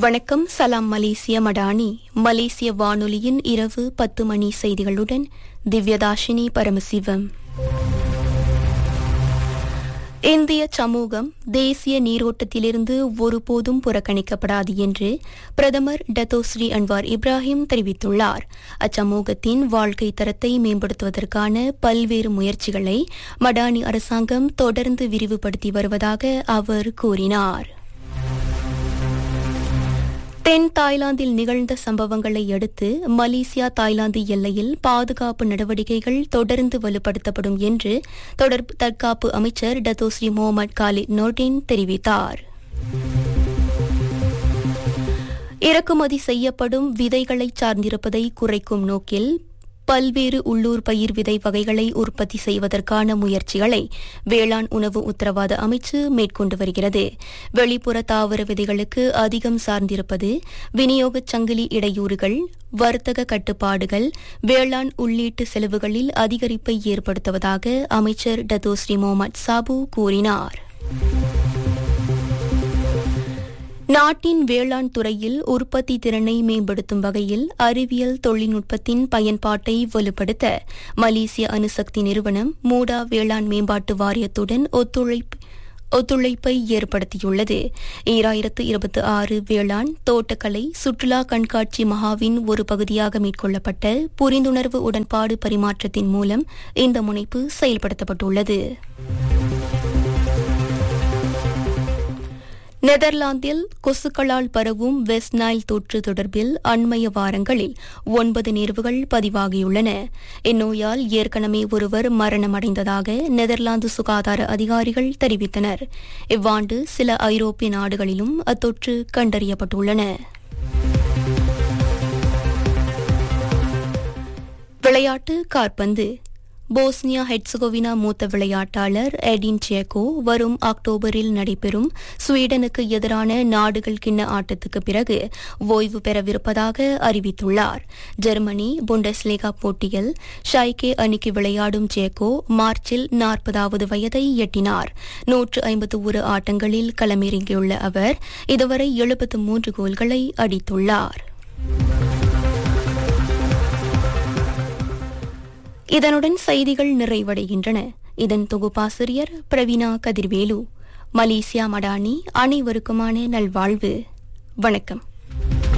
வணக்கம். சலாம் மலேசிய மடானி. மலேசிய வானொலியின் இரவு 10 மணி செய்திகளுடன் திவ்யதாஷினி பரமசிவம். இந்திய சமூகம் தேசிய நீரோட்டத்திலிருந்து ஒருபோதும் புறக்கணிக்கப்படாது என்று பிரதமர் டத்தோஸ்ரீ அன்வார் இப்ராஹிம் தெரிவித்துள்ளார். அச்சமூகத்தின் வாழ்க்கை தரத்தை மேம்படுத்துவதற்கான பல்வேறு முயற்சிகளை மடானி அரசாங்கம் தொடர்ந்து விரிவுபடுத்தி வருவதாக அவர் கூறினார். தென் தாய்லாந்தில் நிகழ்ந்த சம்பவங்களை அடுத்து மலேசியா தாய்லாந்து எல்லையில் பாதுகாப்பு நடவடிக்கைகள் தொடர்ந்து வலுப்படுத்தப்படும் என்று தற்காப்பு அமைச்சர் டத்தோஸ்ரீ முகமது காலித் நோர்டின் தெரிவித்தார். இறக்குமதி செய்யப்படும் விதைகளை சார்ந்திருப்பதை குறைக்கும் நோக்கில் பல்வேறு உள்ளூர் பயிர் விதை வகைகளை உற்பத்தி செய்வதற்கான முயற்சிகளை வேளாண் உணவு உத்தரவாத அமைச்சு மேற்கொண்டு வருகிறது. வெளிப்புற தாவர விதைகளுக்கு அதிகம் சார்ந்திருப்பது, விநியோகச் சங்கிலி இடையூறுகள், வர்த்தக கட்டுப்பாடுகள், வேளாண் உள்ளீட்டு செலவுகளில் அதிகரிப்பை ஏற்படுத்துவதாக அமைச்சர் டத்தோஸ்ரீ முகமது சாபு கூறினார். நாட்டின் வேளாண் துறையில் உற்பத்தி திறனை மேம்படுத்தும் வகையில் அறிவியல் தொழில்நுட்பத்தின் பயன்பாட்டை வலுப்படுத்த மலேசிய அணுசக்தி நிறுவனம் மூடா வேளாண் மேம்பாட்டு வாரியத்துடன் ஒத்துழைப்பை ஏற்படுத்தியுள்ளது. 2026 வேளாண் தோட்டக்கலை சுற்றுலா கண்காட்சி மகாவின் ஒரு பகுதியாக மேற்கொள்ளப்பட்ட புரிந்துணர்வு உடன்பாடு பரிமாற்றத்தின் மூலம் இந்த முனைப்பு செயல்படுத்தப்பட்டுள்ளது. நெதர்லாந்தில் கொசுக்களால் பரவும் வெஸ்ட் நைல் தொற்று தொடர்பில் அண்மைய வாரங்களில் 9 நேர்வுகள் பதிவாகியுள்ளன. இந்நோயால் ஏற்கனவே ஒருவர் மரணமடைந்ததாக நெதர்லாந்து சுகாதார அதிகாரிகள் தெரிவித்தனர். இவ்வாண்டு சில ஐரோப்பிய நாடுகளிலும் அத்தொற்று கண்டறியப்பட்டுள்ளன. விளையாட்டு காற்பந்து. போஸ்னியா ஹெர்சகோவினா மூத்த விளையாட்டாளர் எடின் சேக்கோ வரும் அக்டோபரில் நடைபெறும் ஸ்வீடனுக்கு எதிரான நாடுகள் கிண்ண ஆட்டத்துக்கு பிறகு ஓய்வு பெறவிருப்பதாக அறிவித்துள்ளார். ஜெர்மனி புண்டஸ்லீகா போட்டியில் ஷைகே அணிக்கு விளையாடும் சேக்கோ மார்ச்சில் 40வது வயதை எட்டினார். 151 ஆட்டங்களில் களமிறங்கியுள்ள அவர் இதுவரை 73 கோல்களை அடித்துள்ளார். இதனுடன் செய்திகள் நிறைவடைகின்றன. இதன் தொகுப்பாசிரியர் பிரவீனா கதிர்வேலு. மலேசியா மடானி அனைவருக்குமான நல்வாழ்வு. வணக்கம்.